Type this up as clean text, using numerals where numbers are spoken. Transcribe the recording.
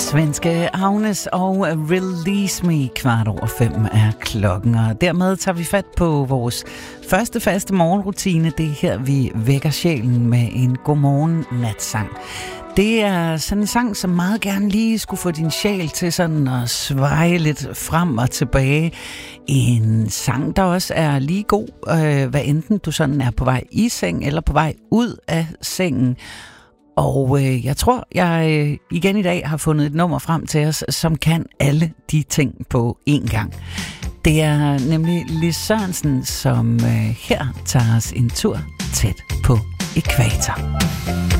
Svenske Agnes og Release Me 5:15 er klokken, og dermed tager vi fat på vores første faste morgenrutine. Det er her, vi vækker sjælen med en godmorgen natsang. Det er sådan en sang, som meget gerne lige skulle få din sjæl til sådan at sveje lidt frem og tilbage. En sang, der også er lige god, hvad enten du sådan er på vej i seng eller på vej ud af sengen. Og jeg tror, jeg igen i dag har fundet et nummer frem til os, som kan alle de ting på én gang. Det er nemlig Lis Sørensen, som her tager os en tur tæt på ækvator.